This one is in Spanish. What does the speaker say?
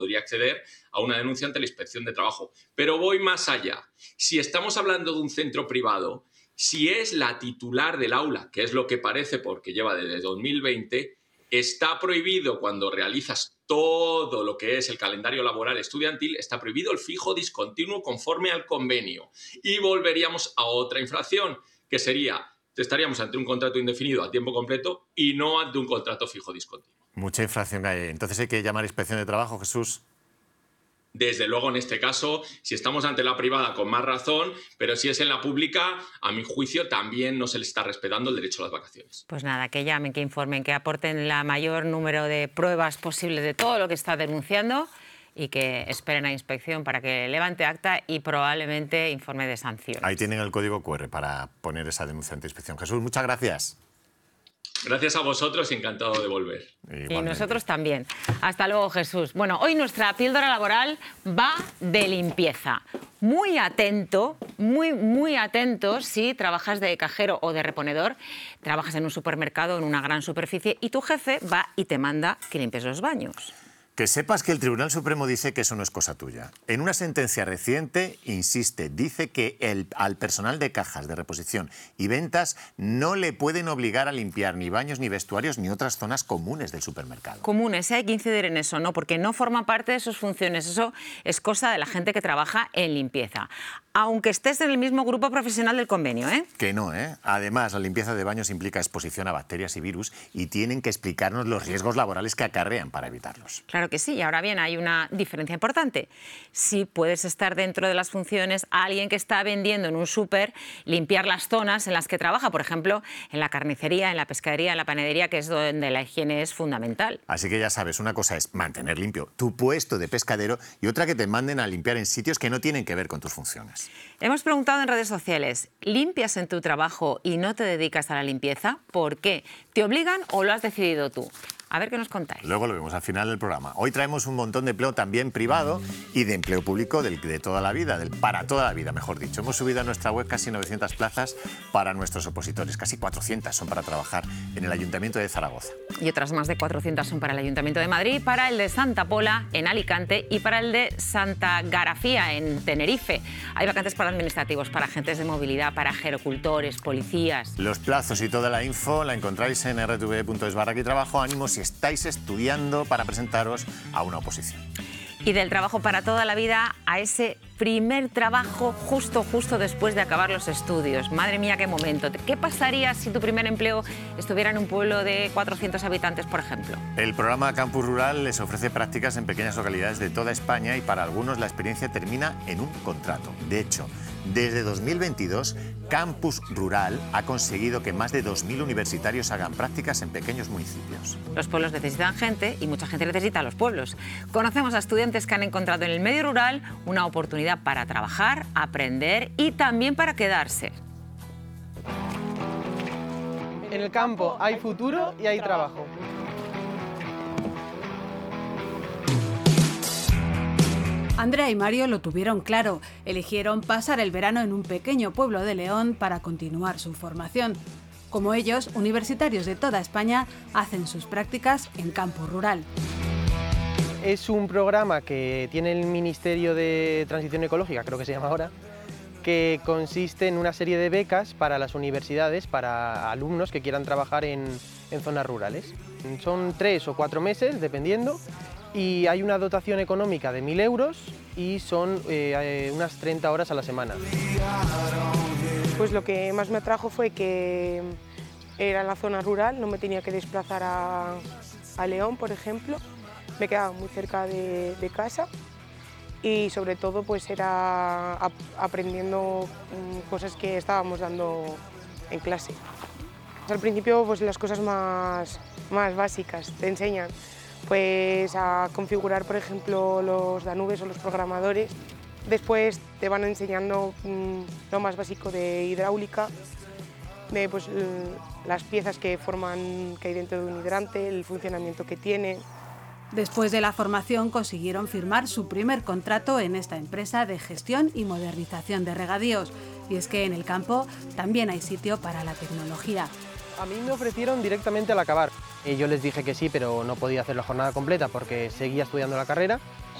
podría acceder a una denuncia ante la Inspección de Trabajo. Pero voy más allá. Si estamos hablando de un centro privado, si es la titular del aula, que es lo que parece porque lleva desde 2020, está prohibido cuando realizas todo lo que es el calendario laboral estudiantil, está prohibido el fijo discontinuo conforme al convenio. Y volveríamos a otra infracción, que sería, estaríamos ante un contrato indefinido a tiempo completo y no ante un contrato fijo discontinuo. Mucha infracción hay. Entonces hay que llamar a Inspección de Trabajo, Jesús. Desde luego, en este caso, si estamos ante la privada, con más razón, pero si es en la pública, a mi juicio, también no se le está respetando el derecho a las vacaciones. Pues nada, que llamen, que informen, que aporten la mayor número de pruebas posibles de todo lo que está denunciando y que esperen a inspección para que levante acta y probablemente informe de sanción. Ahí tienen el código QR para poner esa denuncia ante inspección. Jesús, muchas gracias. Gracias a vosotros y encantado de volver. Igualmente. Y nosotros también. Hasta luego, Jesús. Bueno, hoy nuestra píldora laboral va de limpieza. Muy atento, muy atento si trabajas de cajero o de reponedor, trabajas en un supermercado, en una gran superficie y tu jefe va y te manda que limpies los baños. Que sepas que el Tribunal Supremo dice que eso no es cosa tuya. En una sentencia reciente, insiste, dice que al personal de cajas de reposición y ventas no le pueden obligar a limpiar ni baños, ni vestuarios, ni otras zonas comunes del supermercado. Comunes, hay que incidir en eso, ¿no? Porque no forma parte de sus funciones. Eso es cosa de la gente que trabaja en limpieza. Aunque estés en el mismo grupo profesional del convenio, ¿eh? Que no, ¿eh? Además, la limpieza de baños implica exposición a bacterias y virus y tienen que explicarnos los riesgos laborales que acarrean para evitarlos. Claro que sí, y ahora bien, hay una diferencia importante. Si puedes estar dentro de las funciones a alguien que está vendiendo en un súper, limpiar las zonas en las que trabaja, por ejemplo, en la carnicería, en la pescadería, en la panadería, que es donde la higiene es fundamental. Así que ya sabes, una cosa es mantener limpio tu puesto de pescadero y otra que te manden a limpiar en sitios que no tienen que ver con tus funciones. Hemos preguntado en redes sociales, ¿limpias en tu trabajo y no te dedicas a la limpieza? ¿Por qué? ¿Te obligan o lo has decidido tú? A ver qué nos contáis. Luego lo vemos al final del programa. Hoy traemos un montón de empleo también privado y de empleo público de toda la vida, para toda la vida, mejor dicho. Hemos subido a nuestra web casi 900 plazas para nuestros opositores. Casi 400 son para trabajar en el Ayuntamiento de Zaragoza. Y otras más de 400 son para el Ayuntamiento de Madrid, para el de Santa Pola, en Alicante, y para el de Santa Garafía, en Tenerife. Hay vacantes para administrativos, para agentes de movilidad, para gerocultores, policías. Los plazos y toda la info la encontráis en rtv.es/trabajo. Ánimo si estáis estudiando para presentaros a una oposición. Y del trabajo para toda la vida a ese primer trabajo justo después de acabar los estudios. Madre mía, qué momento. ¿Qué pasaría si tu primer empleo estuviera en un pueblo de 400 habitantes, por ejemplo? El programa Campus Rural les ofrece prácticas en pequeñas localidades de toda España y para algunos la experiencia termina en un contrato. De hecho, desde 2022, Campus Rural ha conseguido que más de 2.000 universitarios hagan prácticas en pequeños municipios. Los pueblos necesitan gente y mucha gente necesita a los pueblos. Conocemos a estudiantes que han encontrado en el medio rural una oportunidad para trabajar, aprender y también para quedarse. En el campo hay futuro y hay trabajo. Andrea y Mario lo tuvieron claro. Eligieron pasar el verano en un pequeño pueblo de León para continuar su formación. Como ellos, universitarios de toda España hacen sus prácticas en Campus Rural. Es un programa que tiene el Ministerio de Transición Ecológica, creo que se llama ahora, que consiste en una serie de becas para las universidades, para alumnos que quieran trabajar en zonas rurales. Son 3 o 4 meses, dependiendo, y hay una dotación económica de 1.000 euros y son unas 30 horas a la semana. Pues lo que más me atrajo fue que era en la zona rural, no me tenía que desplazar a León, por ejemplo, me quedaba muy cerca de casa y sobre todo pues era aprendiendo cosas que estábamos dando en clase. Al principio pues las cosas más básicas te enseñan pues a configurar, por ejemplo, los Danubes o los programadores. Después te van enseñando lo más básico de hidráulica, de pues, las piezas que hay dentro de un hidrante, el funcionamiento que tiene. Después de la formación consiguieron firmar su primer contrato en esta empresa de gestión y modernización de regadíos. Y es que en el campo también hay sitio para la tecnología. A mí me ofrecieron directamente al acabar. Yo les dije que sí, pero no podía hacer la jornada completa porque seguía estudiando la carrera.